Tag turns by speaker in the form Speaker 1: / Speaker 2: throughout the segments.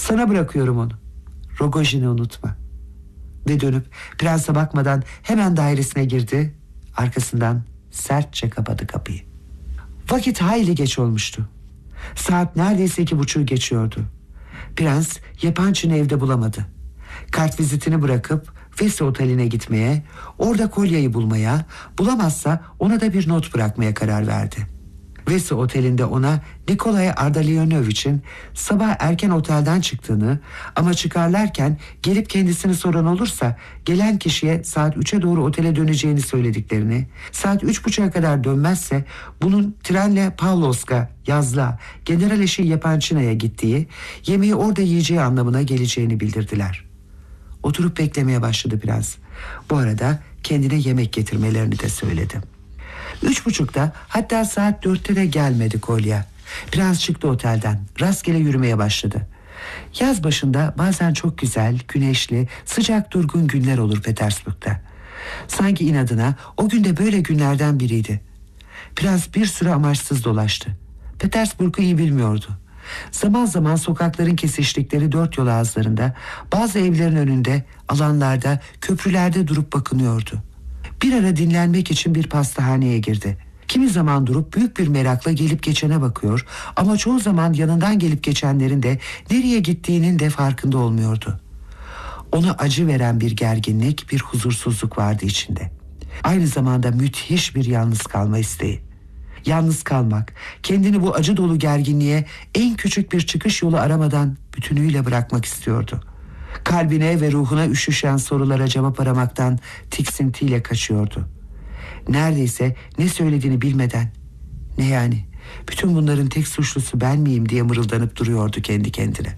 Speaker 1: Sana bırakıyorum onu. Rogojin'i unutma. Ve dönüp prense bakmadan hemen dairesine girdi. Arkasından sertçe kapadı kapıyı. Vakit hayli geç olmuştu. Saat neredeyse 2:30'u geçiyordu. Prens Yapançin'i evde bulamadı. Kartvizitini bırakıp Vesi Oteli'ne gitmeye, orada kolyeyi bulmaya, bulamazsa ona da bir not bırakmaya karar verdi. Vesi Oteli'nde ona Nikolay Ardalionovich'in sabah erken otelden çıktığını ama çıkarlarken gelip kendisini soran olursa gelen kişiye saat 3'e doğru otele döneceğini söylediklerini, saat 3:30'a kadar dönmezse bunun trenle Pavlovsk'a, yazlığa, general eşi Yapançina'ya gittiği, yemeği orada yiyeceği anlamına geleceğini bildirdiler. Oturup beklemeye başladı prens. Bu arada kendine yemek getirmelerini de söyledi. 3:30'da, hatta saat 4'te de gelmedi kolye. Prens çıktı otelden. Rastgele yürümeye başladı. Yaz başında bazen çok güzel, güneşli, sıcak durgun günler olur Petersburg'da. Sanki inadına o gün de böyle günlerden biriydi. Prens bir süre amaçsız dolaştı. Petersburg'u iyi bilmiyordu. Zaman zaman sokakların kesiştikleri dört yol ağızlarında, bazı evlerin önünde, alanlarda, köprülerde durup bakınıyordu. Bir ara dinlenmek için bir pastahaneye girdi. Kimi zaman durup büyük bir merakla gelip geçene bakıyor ama çoğu zaman yanından gelip geçenlerin de nereye gittiğinin de farkında olmuyordu. Ona acı veren bir gerginlik, bir huzursuzluk vardı içinde. Aynı zamanda müthiş bir yalnız kalma isteği. Yalnız kalmak, kendini bu acı dolu gerginliğe en küçük bir çıkış yolu aramadan bütünüyle bırakmak istiyordu. Kalbine ve ruhuna üşüşen sorulara cevap aramaktan tiksintiyle kaçıyordu. Neredeyse ne söylediğini bilmeden, ne yani, bütün bunların tek suçlusu ben miyim diye mırıldanıp duruyordu kendi kendine.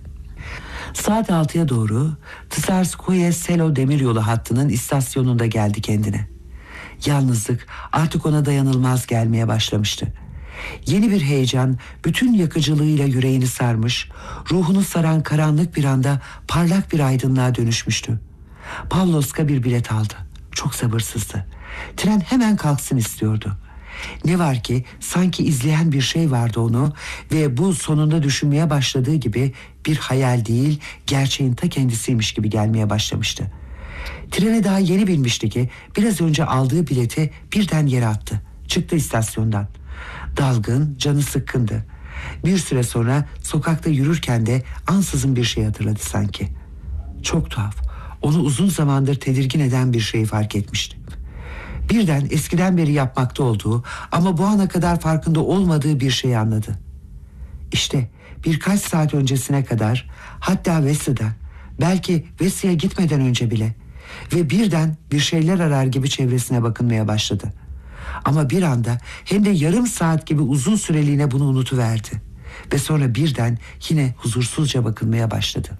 Speaker 1: Saat 6'ya doğru Tsarskoye Selo demiryolu hattının istasyonunda geldi kendine. Yalnızlık artık ona dayanılmaz gelmeye başlamıştı. Yeni bir heyecan bütün yakıcılığıyla yüreğini sarmış, ruhunu saran karanlık bir anda parlak bir aydınlığa dönüşmüştü. Pavlovsk'a bir bilet aldı. Çok sabırsızdı. Tren hemen kalksın istiyordu. Ne var ki sanki izleyen bir şey vardı onu ve bu sonunda düşünmeye başladığı gibi bir hayal değil, gerçeğin ta kendisiymiş gibi gelmeye başlamıştı. Trene daha yeni binmişti ki biraz önce aldığı bileti birden yere attı. Çıktı istasyondan. Dalgın, canı sıkkındı. Bir süre sonra sokakta yürürken de ansızın bir şey hatırladı sanki. Çok tuhaf, onu uzun zamandır tedirgin eden bir şeyi fark etmişti. Birden eskiden beri yapmakta olduğu ama bu ana kadar farkında olmadığı bir şeyi anladı. İşte birkaç saat öncesine kadar, hatta Vesi'den, belki Vesi'ye gitmeden önce bile ve birden bir şeyler arar gibi çevresine bakınmaya başladı. Ama bir anda hem de yarım saat gibi uzun süreliğine bunu unutuverdi. Ve sonra birden yine huzursuzca bakınmaya başladı.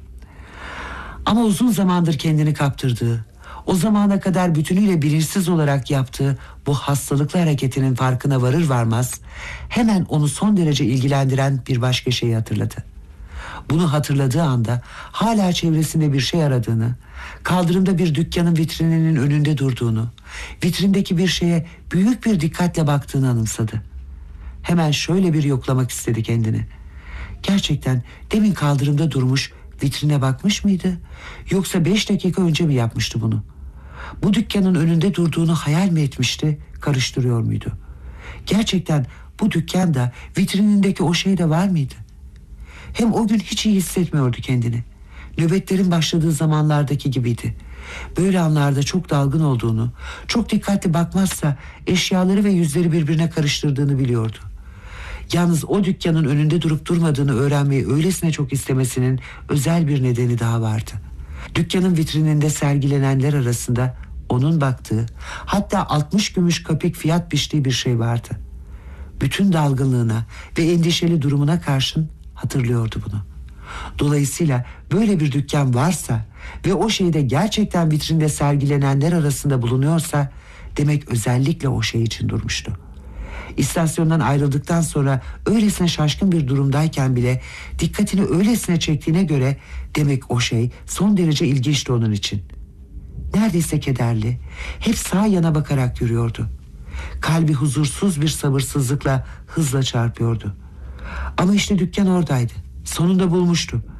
Speaker 1: Ama uzun zamandır kendini kaptırdığı, o zamana kadar bütünüyle bilinçsiz olarak yaptığı bu hastalıklı hareketinin farkına varır varmaz hemen onu son derece ilgilendiren bir başka şeyi hatırladı. Bunu hatırladığı anda hala çevresinde bir şey aradığını, kaldırımda bir dükkanın vitrininin önünde durduğunu, vitrindeki bir şeye büyük bir dikkatle baktığını anımsadı. Hemen şöyle bir yoklamak istedi kendini. Gerçekten demin kaldırımda durmuş, vitrine bakmış mıydı? Yoksa 5 dakika önce mi yapmıştı bunu? Bu dükkanın önünde durduğunu hayal mi etmişti, karıştırıyor muydu? Gerçekten bu dükkanda, vitrinindeki o şey de var mıydı? Hem o gün hiç iyi hissetmiyordu kendini. Nöbetlerin başladığı zamanlardaki gibiydi. Böyle anlarda çok dalgın olduğunu, çok dikkatli bakmazsa eşyaları ve yüzleri birbirine karıştırdığını biliyordu. Yalnız o dükkanın önünde durup durmadığını öğrenmeyi öylesine çok istemesinin özel bir nedeni daha vardı. Dükkanın vitrininde sergilenenler arasında onun baktığı, hatta 60 gümüş kapik fiyat biçtiği bir şey vardı. Bütün dalgınlığına ve endişeli durumuna karşın hatırlıyordu bunu. Dolayısıyla böyle bir dükkan varsa ve o şeyde gerçekten vitrinde sergilenenler arasında bulunuyorsa demek özellikle o şey için durmuştu. İstasyondan ayrıldıktan sonra öylesine şaşkın bir durumdayken bile dikkatini öylesine çektiğine göre demek o şey son derece ilginçti onun için. Neredeyse kederli, hep sağ yana bakarak yürüyordu. Kalbi huzursuz bir sabırsızlıkla hızla çarpıyordu. Ama işte dükkan oradaydı. Sonunda bulmuştu.